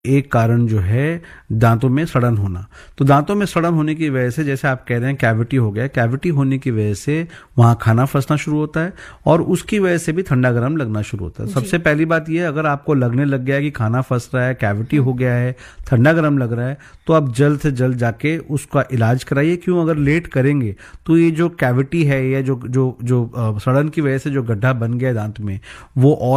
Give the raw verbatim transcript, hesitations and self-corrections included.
एक कारण जो है दांतों में सड़न होना। तो दांतों में सड़न होने की वजह से, जैसे आप कह रहे हैं कैविटी हो गया, कैविटी होने की वजह से वहां खाना फंसना शुरू होता है और उसकी वजह से भी ठंडा गर्म लगना शुरू होता है। जी। सबसे पहली बात यह, अगर आपको लगने लग गया है कि खाना फंस रहा है, कैविटी हो गया है, ठंडा गर्म लग रहा है, तो आप जल्द से जल्द जाके उसका इलाज कराइए। क्यों, अगर लेट करेंगे तो ये जो कैविटी है या जो जो जो अ, सड़न की वजह से जो गड्ढा बन गया है दांत में, वो और